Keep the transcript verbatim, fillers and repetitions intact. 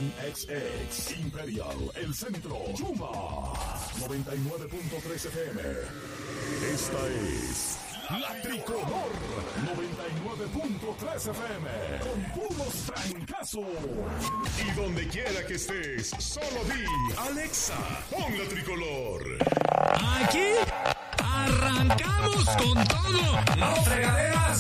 N X X, Imperial, El Centro, Chuma, noventa y nueve punto tres F M. Esta es La Tricolor, noventa y nueve punto tres F M, con puros trancazos. Y donde quiera que estés, solo di, Alexa, pon La Tricolor. Aquí arrancamos con todo. No fregaderas,